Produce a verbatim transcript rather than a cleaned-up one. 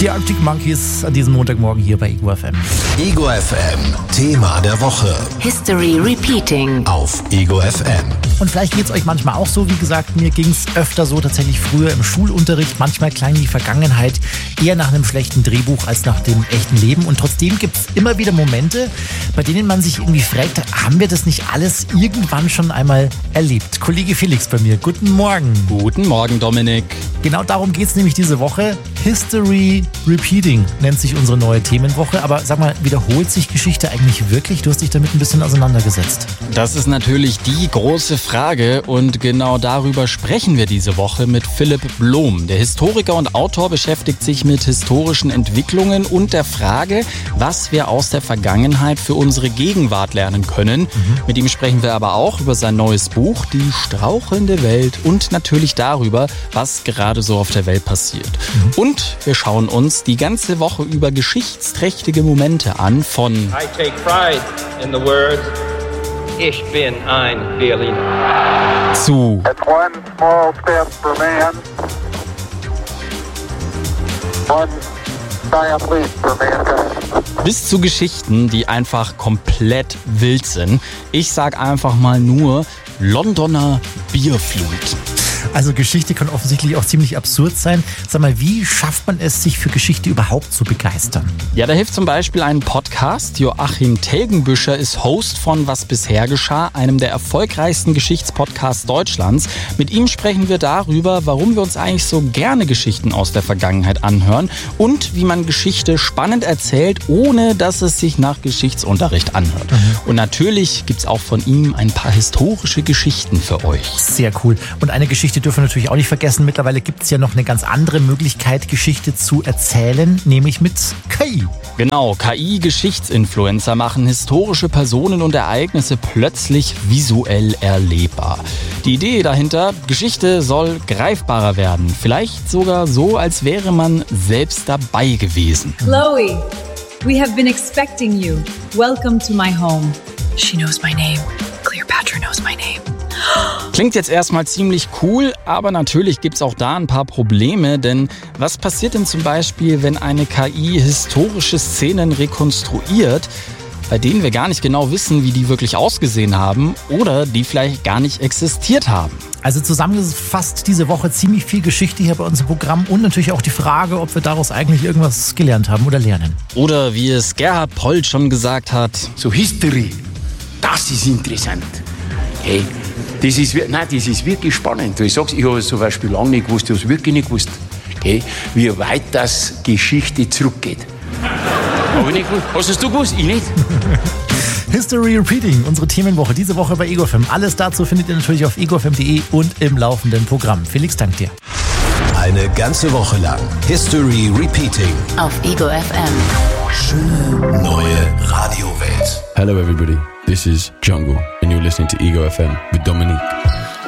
Die Arctic Monkeys an diesem Montagmorgen hier bei Ego F M. Ego F M, Thema der Woche. History Repeating. Auf Ego F M. Und vielleicht geht es euch manchmal auch so, wie gesagt, mir ging es öfter so tatsächlich früher im Schulunterricht. Manchmal klang die Vergangenheit eher nach einem schlechten Drehbuch als nach dem echten Leben. Und trotzdem gibt es immer wieder Momente, bei denen man sich irgendwie fragt, haben wir das nicht alles irgendwann schon einmal erlebt? Kollege Felix bei mir, guten Morgen. Guten Morgen, Dominik. Genau darum geht es nämlich diese Woche. History Repeating nennt sich unsere neue Themenwoche. Aber sag mal, wiederholt sich Geschichte eigentlich wirklich? Du hast dich damit ein bisschen auseinandergesetzt. Das ist natürlich die große Frage und genau darüber sprechen wir diese Woche mit Philipp Blom. Der Historiker und Autor beschäftigt sich mit historischen Entwicklungen und der Frage, was wir aus der Vergangenheit für unsere Gegenwart lernen können. Mhm. Mit ihm sprechen wir aber auch über sein neues Buch, Die strauchelnde Welt, und natürlich darüber, was gerade so auf der Welt passiert. Mhm. Und wir schauen uns die ganze Woche über geschichtsträchtige Momente an von I take pride in the words Ich bin ein Berliner zu It's one small step for man, one giant leap for mankind. bis zu Geschichten, die einfach komplett wild sind. Ich sag einfach mal nur Londoner Bierflut. Also Geschichte kann offensichtlich auch ziemlich absurd sein. Sag mal, wie schafft man es, sich für Geschichte überhaupt zu begeistern? Ja, da hilft zum Beispiel ein Podcast. Joachim Telgenbüscher ist Host von Was bisher geschah, einem der erfolgreichsten Geschichtspodcasts Deutschlands. Mit ihm sprechen wir darüber, warum wir uns eigentlich so gerne Geschichten aus der Vergangenheit anhören und wie man Geschichte spannend erzählt, ohne dass es sich nach Geschichtsunterricht anhört. Mhm. Und natürlich gibt's auch von ihm ein paar historische Geschichten für euch. Sehr cool. Und eine Geschichte dürfen wir natürlich auch nicht vergessen. Mittlerweile gibt es ja noch eine ganz andere Möglichkeit, Geschichte zu erzählen, nämlich mit K I. Genau, K I-Geschichtsinfluencer machen historische Personen und Ereignisse plötzlich visuell erlebbar. Die Idee dahinter, Geschichte soll greifbarer werden. Vielleicht sogar so, als wäre man selbst dabei gewesen. Chloe, we have been expecting you. Welcome to my home. She knows my name. Cleopatra knows my name. Klingt jetzt erstmal ziemlich cool, aber natürlich gibt's auch da ein paar Probleme, denn was passiert denn zum Beispiel, wenn eine K I historische Szenen rekonstruiert, bei denen wir gar nicht genau wissen, wie die wirklich ausgesehen haben oder die vielleicht gar nicht existiert haben? Also zusammengefasst diese Woche ziemlich viel Geschichte hier bei uns im Programm und natürlich auch die Frage, ob wir daraus eigentlich irgendwas gelernt haben oder lernen. Oder wie es Gerhard Poll schon gesagt hat: So History, das ist interessant. Hey, das ist, nein, das ist wirklich spannend. Ich sag's, ich habe zum Beispiel lange nicht gewusst, ich habe es wirklich nicht gewusst, hey, wie weit das Geschichte zurückgeht. Hab ich nicht gewusst. Hast es du gewusst? Ich nicht. History Repeating, unsere Themenwoche diese Woche bei Ego F M. Alles dazu findet ihr natürlich auf ego f m punkt de und im laufenden Programm. Felix, dank dir. Eine ganze Woche lang History Repeating. Auf Ego F M. Schöne neue Radiowelt. Hello everybody, this is Jungle and you're listening to Ego F M with Dominique.